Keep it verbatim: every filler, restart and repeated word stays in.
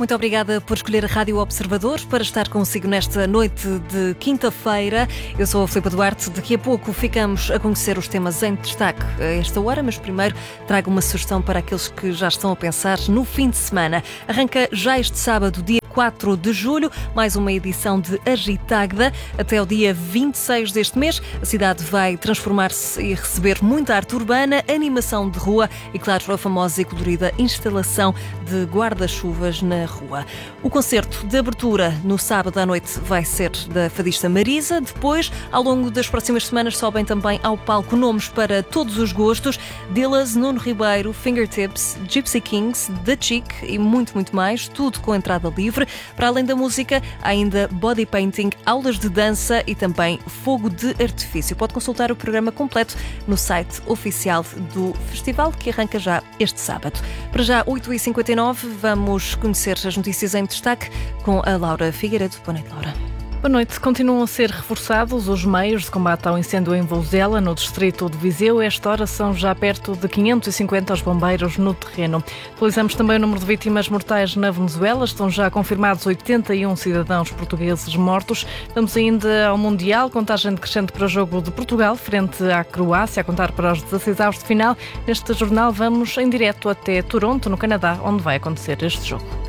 muito obrigada por escolher a Rádio Observador para estar consigo nesta noite de quinta-feira. Eu sou a Filipe Duarte. Daqui a pouco ficamos a conhecer os temas em destaque a esta hora, mas primeiro trago uma sugestão para aqueles que já estão a pensar no fim de semana. Arranca já este sábado, dia quatro de julho, mais uma edição de Agitagda. Até o dia vinte e seis deste mês, a cidade vai transformar-se e receber muita arte urbana, animação de rua e, claro, a famosa e colorida instalação de guarda-chuvas na rua. O concerto de abertura no sábado à noite vai ser da fadista Marisa. Depois, ao longo das próximas semanas, sobem também ao palco nomes para todos os gostos: Dillas, Nuno Ribeiro, Fingertips, Gypsy Kings, The Chick e muito, muito mais, tudo com entrada livre. Para além da música, há ainda body painting, aulas de dança e também fogo de artifício. Pode consultar o programa completo no site oficial do festival, que arranca já este sábado. Para já, oito e cinquenta e nove, vamos conhecer as notícias em destaque com a Laura Figueiredo. Boa noite, Laura. Boa noite. Continuam a ser reforçados os meios de combate ao incêndio em Vouzela, no distrito de Viseu. Esta hora são já perto de quinhentos e cinquenta os bombeiros no terreno. Atualizamos também o número de vítimas mortais na Venezuela. Estão já confirmados oitenta e um cidadãos portugueses mortos. Vamos ainda ao Mundial. Contagem decrescente para o jogo de Portugal frente à Croácia, a contar para os dezasseis avos de final. Neste jornal vamos em direto até Toronto, no Canadá, onde vai acontecer este jogo.